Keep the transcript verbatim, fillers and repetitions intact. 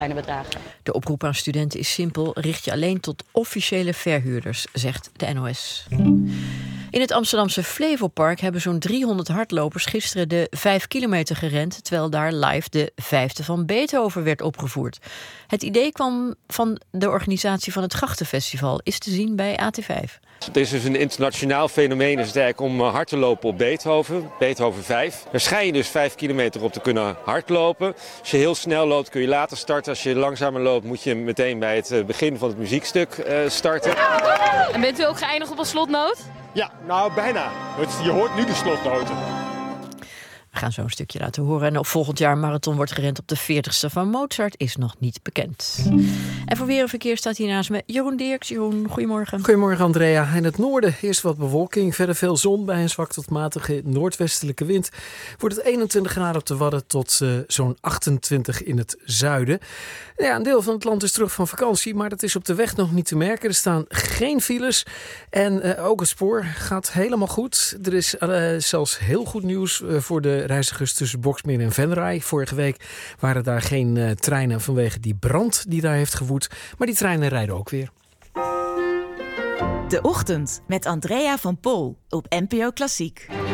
kleine bedragen. De oproep aan studenten is simpel. Richt je alleen tot officiële verhuurders, zegt de N O S. In het Amsterdamse Flevopark hebben zo'n driehonderd hardlopers gisteren de vijf kilometer gerend, terwijl daar live de vijfde van Beethoven werd opgevoerd. Het idee kwam van de organisatie van het Grachtenfestival, is te zien bij A T vijf. Het is dus een internationaal fenomeen is het eigenlijk om hard te lopen op Beethoven, Beethoven vijf. Daar schijn je dus vijf kilometer op te kunnen hardlopen. Als je heel snel loopt kun je later starten. Als je langzamer loopt moet je meteen bij het begin van het muziekstuk uh, starten. En bent u ook geëindigd op een slotnoot? Ja, nou bijna. Je hoort nu de slotnoten. We gaan zo een stukje laten horen. En of volgend jaar een marathon wordt gerend op de veertigste van Mozart is nog niet bekend. En voor weer en verkeer staat hier naast me Jeroen Dirks. Jeroen, goedemorgen. Goedemorgen Andrea. In het noorden eerst wat bewolking, verder veel zon bij een zwak tot matige noordwestelijke wind. Wordt het eenentwintig graden op de Wadden tot uh, zo'n achtentwintig in het zuiden. Ja, een deel van het land is terug van vakantie, maar dat is op de weg nog niet te merken. Er staan geen files en uh, ook het spoor gaat helemaal goed. Er is uh, zelfs heel goed nieuws uh, voor de reizigers tussen Boxmeer en Venray. Vorige week waren daar geen uh, treinen vanwege die brand die daar heeft gewoed. Maar die treinen rijden ook weer. De Ochtend met Andrea van Pol op N P O Klassiek.